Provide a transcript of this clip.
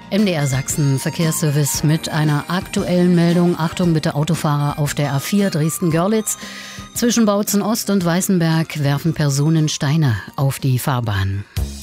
MDR Sachsen Verkehrsservice mit einer aktuellen Meldung. Achtung bitte Autofahrer auf der A4 Dresden-Görlitz. Zwischen Bautzen Ost und Weißenberg werfen Personen Steine auf die Fahrbahn.